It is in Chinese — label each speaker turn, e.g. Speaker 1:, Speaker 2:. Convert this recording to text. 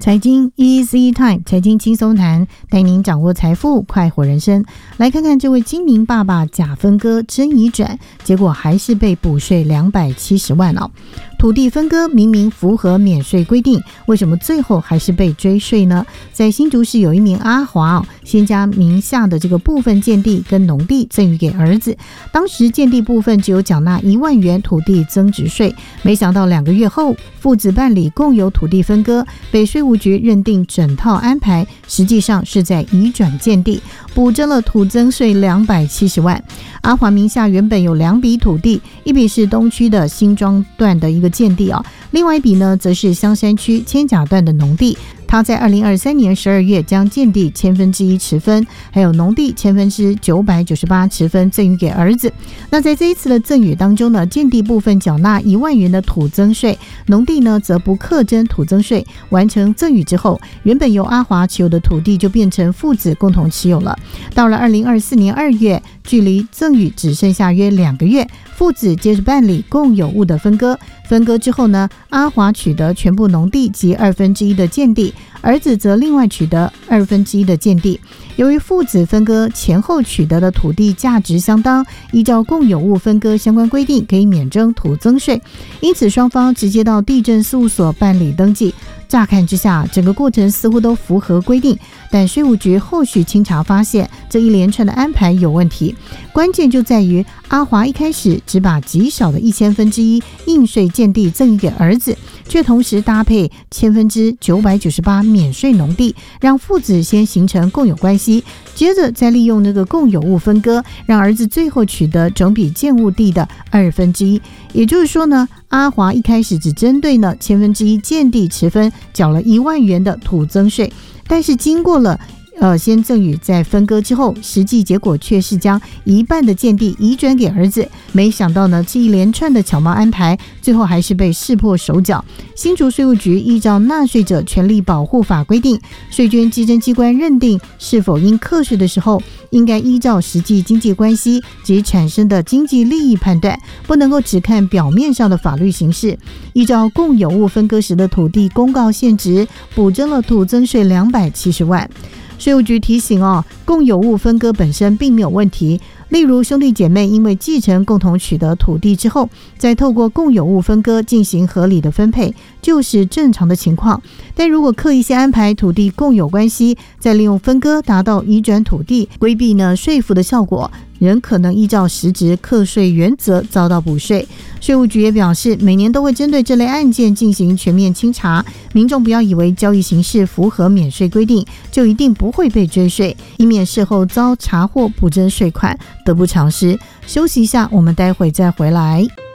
Speaker 1: 财经 Easy Time， 财经轻松谈，带您掌握财富，快活人生。来看看这位精明爸爸假分割真移转，结果还是被补税270万哦。土地分割明明符合免税规定，为什么最后还是被追税呢？在新竹市有一名阿华先将名下的这个部分建地跟农地赠予给儿子，当时建地部分只有缴纳1万元土地增值税，没想到2个月后，父子办理共有土地分割，被税务局认定整套安排实际上是在移转建地，补征了土增税270万。阿华名下原本有2笔土地，一笔是东区的新庄段的一个建地另外一笔呢则是香山区千甲段的农地。他在2023年12月将建地1/1000持分，还有农地998持分赠予给儿子。那在这一次的赠与当中呢，建地部分缴纳1万元的土增税，农地呢则不课征土增税。完成赠与之后，原本由阿华持有的土地就变成父子共同持有了。到了2024年2月，距离赠与只剩下约2个月，父子接着办理共有物的分割。分割之后呢，阿华取得全部农地及1/2的建地，儿子则另外取得1/2的建地。由于父子分割前后取得的土地价值相当，依照共有物分割相关规定可以免征土增税，因此双方直接到地政事务所办理登记。乍看之下，整个过程似乎都符合规定，但税务局后续清查发现，这一连串的安排有问题。关键就在于阿华一开始只把极少的1/1000应税建地赠予给儿子，却同时搭配998免税农地，让父子先形成共有关系，接着再利用那个共有物分割，让儿子最后取得整笔建物地的1/2。也就是说呢，阿华一开始只针对呢1/1000建地持分缴了1万元的土增税，但是经过了先赠与再分割之后，实际结果却是将1半的建地移转给儿子。没想到呢，这一连串的巧妙安排，最后还是被识破手脚。新竹税务局依照纳税者权利保护法规定，税捐稽征机关认定是否应课税的时候，应该依照实际经济关系及产生的经济利益判断，不能够只看表面上的法律形式。依照共有物分割时的土地公告现值，补征了土增税270万。税务局提醒共有物分割本身并没有问题，例如兄弟姐妹因为继承共同取得土地之后，再透过共有物分割进行合理的分配，就是正常的情况。但如果刻意先安排土地共有关系，再利用分割达到移转土地，规避呢税负的效果，仍可能依照实质课税原则遭到补税。税务局也表示，每年都会针对这类案件进行全面清查，民众不要以为交易形式符合免税规定就一定不会被追税，以免事后遭查获补征税款，得不偿失。休息一下，我们待会再回来。